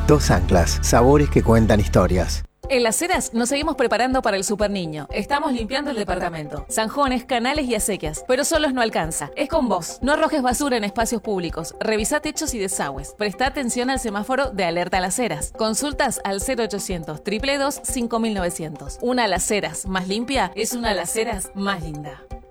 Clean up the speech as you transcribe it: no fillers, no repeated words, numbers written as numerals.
Dos anclas, sabores que cuentan historias. En Las Heras nos seguimos preparando para el Super Niño. Estamos limpiando el departamento. Zanjones, canales y acequias. Pero solos no alcanza. Es con vos. No arrojes basura en espacios públicos. Revisa techos y desagües. Presta atención al semáforo de alerta a Las Heras. Consultas al 0800 222 5900. Una Las Heras más limpia es una Las Heras más linda.